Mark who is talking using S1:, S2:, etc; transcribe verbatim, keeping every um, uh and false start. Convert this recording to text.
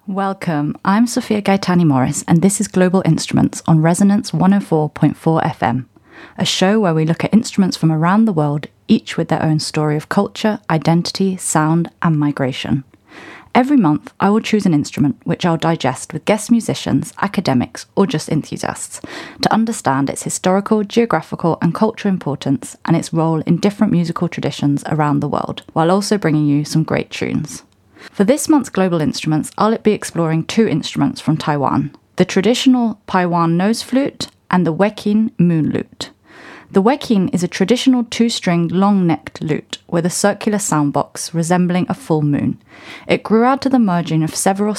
S1: Welcome, I'm Sophia Gaetani Morris, and this is Global Instruments on Resonance one oh four point four F M, a show where we look at instruments from around the world, each with their own story of culture, identity, sound, and migration. Every month, I will choose an instrument which I'll digest with guest musicians, academics, or just enthusiasts to understand its historical, geographical, and cultural importance and its role in different musical traditions around the world, while also bringing you some great tunes. For this month's Global Instruments, I'll be exploring two instruments from Taiwan, the traditional Paiwan nose flute and the Wekin moon lute. The Wekin is a traditional two-stringed, long-necked lute with a circular soundbox resembling a full moon. It grew out of the merging of several